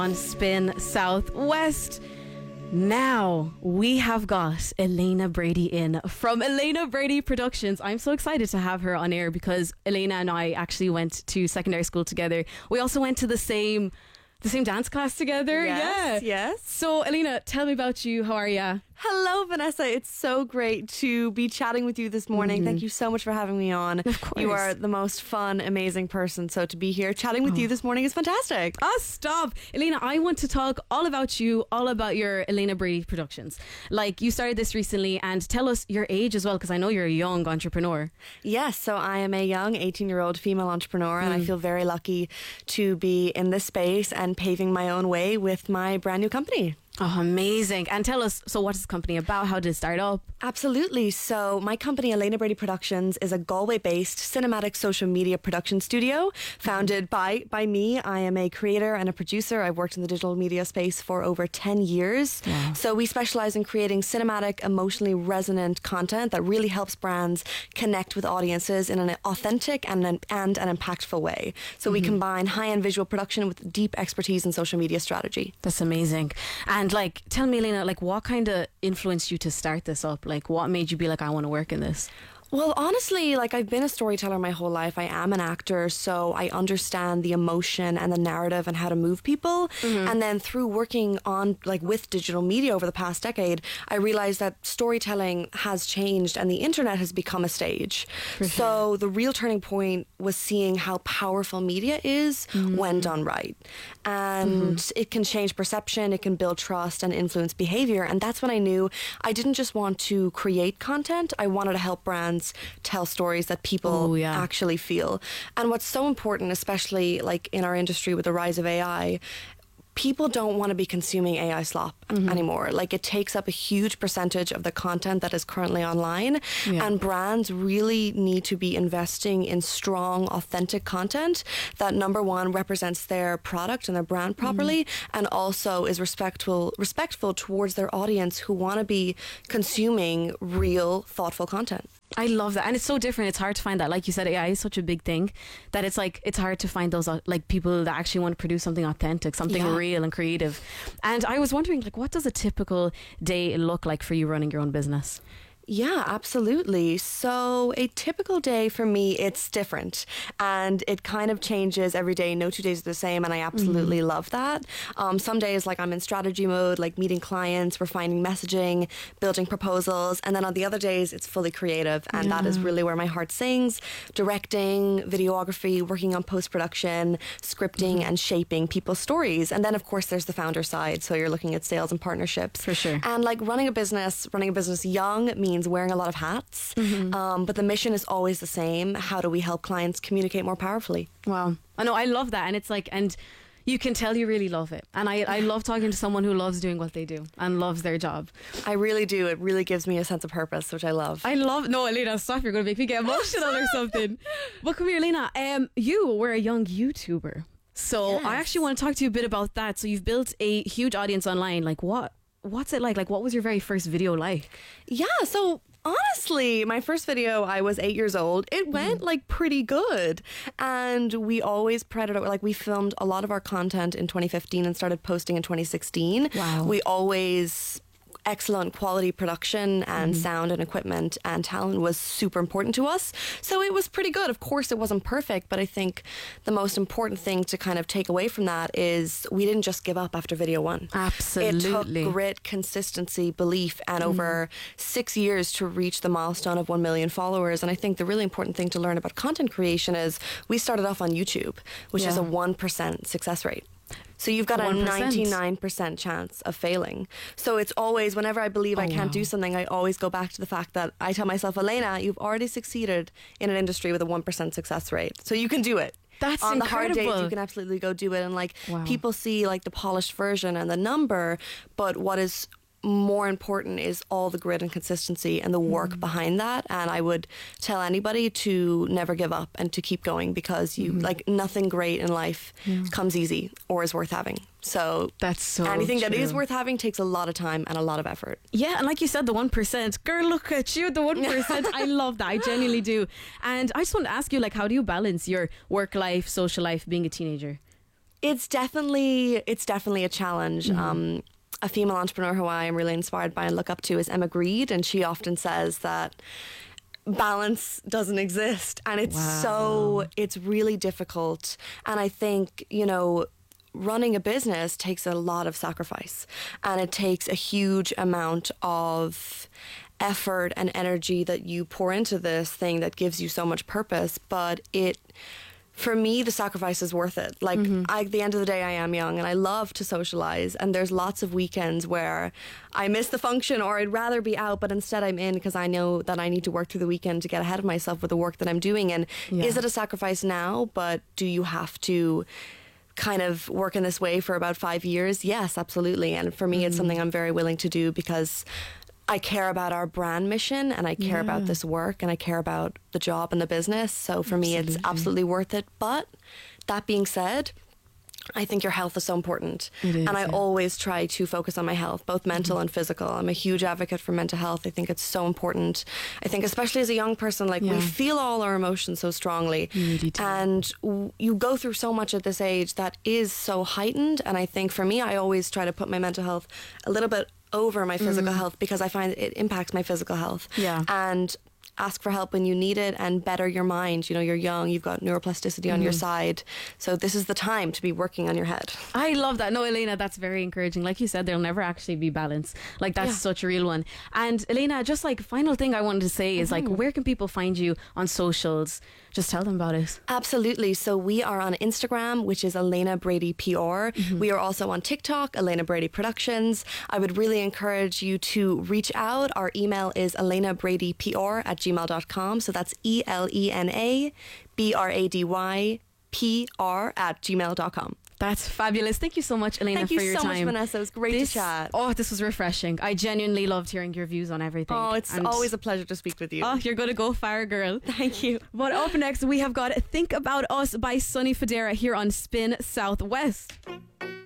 On Spin Southwest. Now we have got Elena Brady in from Elena Brady Productions. I'm so excited to have her on air because Elena and I actually went to secondary school together. We also went to the same dance class together. Yes. So Elena, tell me about you. How are you? Hello, Vanessa. It's so great to be chatting with you this morning. Thank you so much for having me on. Of course. You are the most fun, amazing person. So to be here chatting with you this morning is fantastic. Stop. Elena, I want to talk all about you, all about your Elena Brady Productions. Like, you started this recently, and tell us your age as well, because I know you're a young entrepreneur. Yes, so I am a young 18-year-old female entrepreneur, and I feel very lucky to be in this space and paving my own way with my brand new company. Oh, amazing. And tell us, so what is the company about? How did it start up? Absolutely. So my company, Elena Brady Productions, is a Galway-based cinematic social media production studio founded by me. I am a creator and a producer. I've worked in the digital media space for over 10 years. Wow. So we specialize in creating cinematic, emotionally resonant content that really helps brands connect with audiences in an authentic and an impactful way. So we combine high-end visual production with deep expertise in social media strategy. That's amazing. And like, tell me, Elena, like, what kind of influenced you to start this up? Like, what made you be like, I want to work in this? Well, honestly, like, I've been a storyteller my whole life. I am an actor, so I understand the emotion and the narrative and how to move people. And then through working on, like, with digital media over the past decade, I realized that storytelling has changed and the internet has become a stage. So the real turning point was seeing how powerful media is when done right. And it can change perception, it can build trust and influence behavior. And that's when I knew I didn't just want to create content, I wanted to help brands tell stories that people actually feel. And what's so important, especially like in our industry with the rise of AI, people don't want to be consuming AI slop anymore. Like, it takes up a huge percentage of the content that is currently online, and brands really need to be investing in strong, authentic content that, number one, represents their product and their brand properly, and also is respectful towards their audience who want to be consuming real, thoughtful content. I love that. And it's so different. It's hard to find that. Like you said, AI is such a big thing that it's like, it's hard to find those like people that actually want to produce something authentic, something real and creative. And I was wondering, like, what does a typical day look like for you running your own business? Yeah, absolutely. So a typical day for me, it's different and it kind of changes every day. No 2 days are the same, and I absolutely love that. Some days, like, I'm in strategy mode, like meeting clients, refining messaging, building proposals, and then on the other days it's fully creative, and that is really where my heart sings. Directing, videography, working on post-production, scripting and shaping people's stories. And then of course there's the founder side, so you're looking at sales and partnerships. For sure. And like running a business young means wearing a lot of hats, but the mission is always the same. How do we help clients communicate more powerfully? Wow. I know, I love that. And it's like, and you can tell you really love it. And I love talking to someone who loves doing what they do and loves their job. I really do. It really gives me a sense of purpose, which I love. No, Elena, stop. You're going to make me get emotional or something. But come here, Elena. You were a young YouTuber. So I actually want to talk to you a bit about that. So you've built a huge audience online. Like, what's it like? Like, what was your very first video like? Yeah, so honestly, my first video, I was 8 years old. It went like pretty good. And we always we filmed a lot of our content in 2015 and started posting in 2016. Wow. We always... excellent quality production and sound and equipment and talent was super important to us. So it was pretty good. Of course, it wasn't perfect, but I think the most important thing to kind of take away from that is we didn't just give up after video one. Absolutely. It took grit, consistency, belief, and over 6 years to reach the milestone of 1 million followers. And I think the really important thing to learn about content creation is we started off on YouTube, which is a 1% success rate. So you've got 1%. A 99% chance of failing. So it's always, whenever I believe I can't do something, I always go back to the fact that I tell myself, Elena, you've already succeeded in an industry with a 1% success rate. So you can do it. That's on incredible. The hard days, you can absolutely go do it. And like people see like the polished version and the number, but what is more important is all the grit and consistency and the work behind that. And I would tell anybody to never give up and to keep going, because you like nothing great in life comes easy or is worth having. So that's so anything true. that is worth having takes a lot of time and a lot of effort. Yeah, and like you said, the 1%. Girl, look at you, the 1%. I love that. I genuinely do. And I just want to ask you, like, how do you balance your work life, social life, being a teenager? It's definitely a challenge. A female entrepreneur who I am really inspired by and look up to is Emma Grede, and she often says that balance doesn't exist, and it's really difficult. And I think, running a business takes a lot of sacrifice, and it takes a huge amount of effort and energy that you pour into this thing that gives you so much purpose. But for me, the sacrifice is worth it. Like, at the end of the day, I am young and I love to socialize. And there's lots of weekends where I miss the function, or I'd rather be out, but instead I'm in because I know that I need to work through the weekend to get ahead of myself with the work that I'm doing. And is it a sacrifice now? But do you have to kind of work in this way for about 5 years? Yes, absolutely. And for me, it's something I'm very willing to do because I care about our brand mission, and I care about this work, and I care about the job and the business. So for me, it's absolutely worth it. But that being said, I think your health is so important. And I always try to focus on my health, both mental and physical. I'm a huge advocate for mental health. I think it's so important. I think especially as a young person, we feel all our emotions so strongly. And you go through so much at this age that is so heightened. And I think for me, I always try to put my mental health a little bit over my physical health because I find it impacts my physical health. And ask for help when you need it and better your mind. You're young, you've got neuroplasticity on your side. So this is the time to be working on your head. I love that. No, Elena, that's very encouraging. Like you said, there'll never actually be balance. Like, that's such a real one. And Elena, just final thing I wanted to say is where can people find you on socials? Just tell them about it. Absolutely. So we are on Instagram, which is Elena Brady PR. We are also on TikTok, Elena Brady Productions. I would really encourage you to reach out. Our email is elenabradypr@gmail.com. So that's ELENABRADYPR@gmail.com. That's fabulous. Thank you so much, Elena, for your time. Thank you so much, Vanessa. It was great to chat. Oh, this was refreshing. I genuinely loved hearing your views on everything. Oh, it's always a pleasure to speak with you. Oh, you're going to go far, girl. Thank you. But up next, we have got Think About Us by Sonny Fodera here on Spin Southwest.